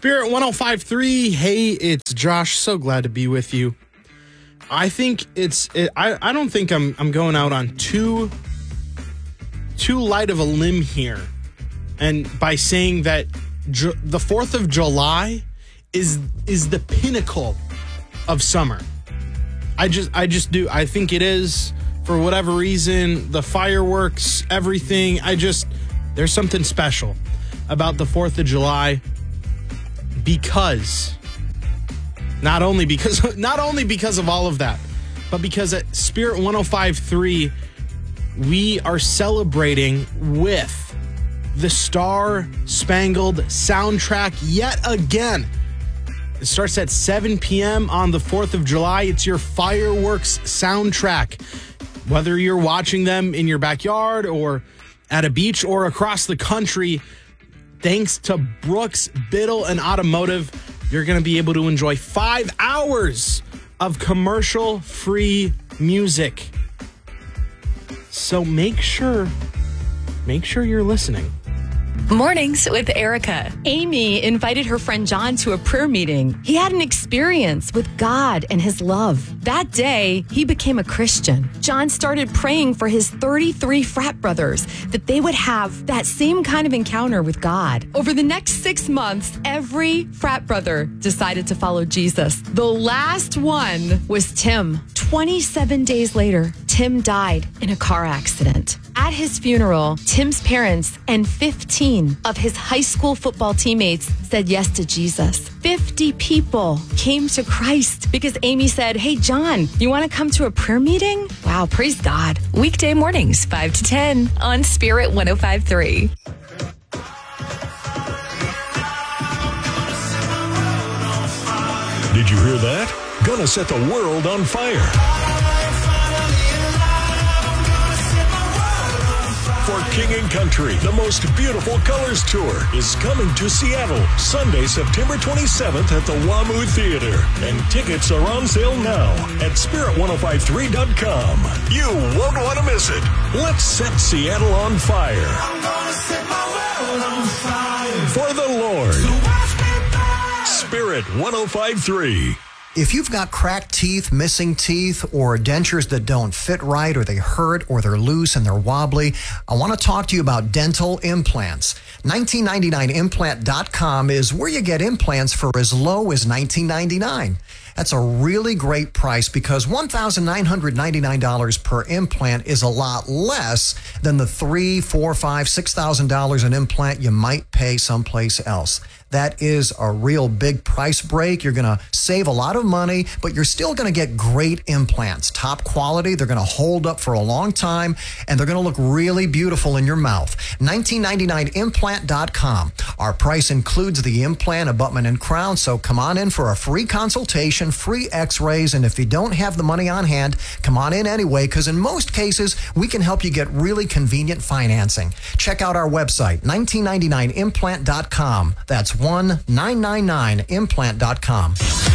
Spirit 105.3. Hey, it's Josh. So glad to be with you. I think I don't think I'm going out on too light of a limb here, and by saying that the 4th of July is the pinnacle of summer. I just do. I think it is, for whatever reason, the fireworks, everything. There's something special about the 4th of July, because not only because of all of that, but because at Spirit 105.3 we are celebrating with the Star Spangled Soundtrack yet again. It starts at 7 p.m. on the 4th of July. It's your fireworks soundtrack. Whether you're watching them in your backyard or at a beach or across the country, thanks to Brooks, Biddle, and Automotive, you're going to be able to enjoy 5 hours of commercial-free music. So make sure you're listening. Mornings with Erica. Amy invited her friend John to a prayer meeting. He had an experience with God and his love. That day, he became a Christian. John started praying for his 33 frat brothers that they would have that same kind of encounter with God. Over the next 6 months, every frat brother decided to follow Jesus. The last one was Tim. 27 days later, Tim died in a car accident. At his funeral, Tim's parents and 15 of his high school football teammates said yes to Jesus. 50 people came to Christ because Amy said, "Hey, John, you want to come to a prayer meeting?" Wow, praise God. Weekday mornings, 5 to 10 on Spirit 105.3. Did you hear that? Gonna set the world on fire. For King and Country, the most beautiful colors tour is coming to Seattle, Sunday, September 27th at the WAMU Theater. And tickets are on sale now at spirit1053.com. You won't want to miss it. Let's set Seattle on fire. I'm gonna set my world on fire. For the Lord. So watch me burn. Spirit 105.3. If you've got cracked teeth, missing teeth, or dentures that don't fit right, or they hurt, or they're loose and they're wobbly, I want to talk to you about dental implants. 1999implant.com is where you get implants for as low as $19.99. That's a really great price because $1,999 per implant is a lot less than the $3,000, $4,000, $5,000, $6,000 an implant you might pay someplace else. That is a real big price break. You're going to save a lot of money, but you're still going to get great implants. Top quality. They're going to hold up for a long time, and they're going to look really beautiful in your mouth. 1999implant.com. Our price includes the implant, abutment, and crown, so come on in for a free consultation, free x-rays, and if you don't have the money on hand, come on in anyway, because in most cases, we can help you get really convenient financing. Check out our website, 1999implant.com. That's 1999implant.com.